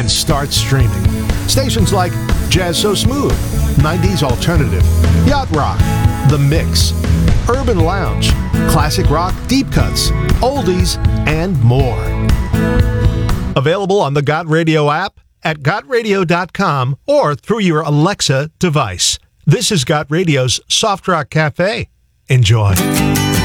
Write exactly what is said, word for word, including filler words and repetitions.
and start streaming. Stations like Jazz So Smooth, nineties Alternative, Yacht Rock, The Mix, Urban Lounge, Classic Rock, Deep Cuts, Oldies, and more. Available on the Got Radio app, at got radio dot com, or through your Alexa device. This is Got Radio's Soft Rock Cafe. Enjoy.